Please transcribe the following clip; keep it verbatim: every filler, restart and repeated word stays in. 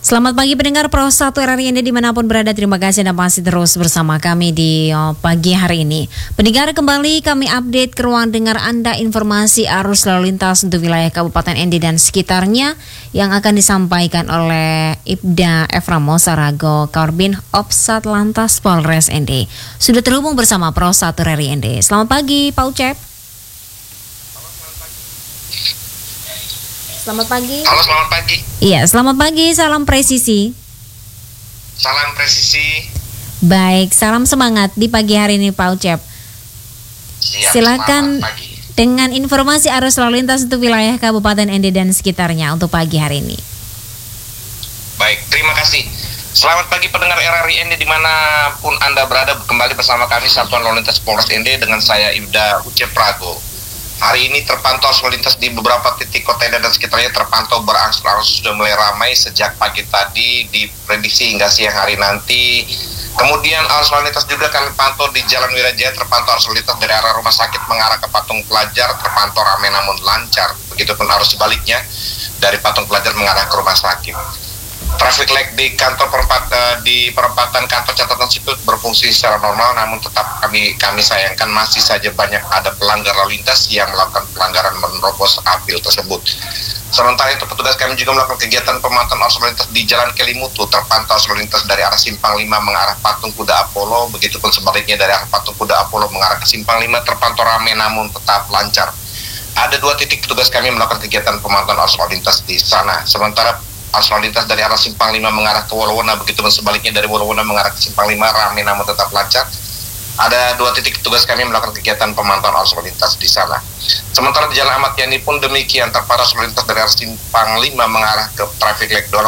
Selamat pagi pendengar Pro satu R R I Anda dimanapun berada. Terima kasih Anda masih terus bersama kami di oh, pagi hari ini. Pendengar, kembali kami update ke ruang dengar Anda informasi arus lalu lintas untuk wilayah Kabupaten N D dan sekitarnya yang akan disampaikan oleh Ibda Eframo Sarago, Karbin Ops Satlantas Polres N D. Sudah terhubung bersama Pro satu R R I N D. Selamat pagi Pak Ucep. Selamat pagi. Halo, selamat pagi. Iya, selamat pagi. Salam presisi. Salam presisi. Baik, salam semangat di pagi hari ini Pak Ucep. Siap, Silakan pagi. dengan informasi arus lalu lintas untuk wilayah Kabupaten N D dan sekitarnya untuk pagi hari ini. Baik, terima kasih. Selamat pagi pendengar R R I N D dimanapun Anda berada, kembali bersama kami Satuan Lalu Lintas Polres N D dengan saya Ibda Ucep Prago. Hari ini terpantau arus lalu lintas di beberapa titik kota dan sekitarnya terpantau berangsur-angsur sudah mulai ramai sejak pagi tadi, diprediksi hingga siang hari nanti. Kemudian arus lalu lintas juga kami pantau di Jalan Wirajaya, terpantau arus lalu lintas dari arah rumah sakit mengarah ke Patung Pelajar, terpantau ramai namun lancar. Begitupun arus sebaliknya dari Patung Pelajar mengarah ke rumah sakit. Traffic light di kantor perempat, uh, di perempatan kantor catatan sipil berfungsi secara normal, namun tetap kami kami sayangkan masih saja banyak ada pelanggar lalu lintas yang melakukan pelanggaran menerobos apil tersebut. Sementara itu petugas kami juga melakukan kegiatan pemantauan arus lalu lintas di Jalan Kelimutu, terpantau arus lalu lintas dari arah Simpang lima mengarah Patung Kuda Apollo, begitupun sebaliknya dari arah Patung Kuda Apollo mengarah ke Simpang lima terpantau ramai namun tetap lancar. Ada dua titik petugas kami melakukan kegiatan pemantauan arus lalu lintas di sana. Sementara arus lalu lintas dari arah Simpang lima mengarah ke Wolowona, begitu pun sebaliknya dari Wolowona mengarah ke Simpang lima ramai namun tetap lancar. Ada dua titik petugas kami melakukan kegiatan pemantauan arus lalu lintas di sana. Sementara di Jalan Ahmad Yani pun demikian, terpantau arus lalu lintas dari arah Simpang lima mengarah ke traffic light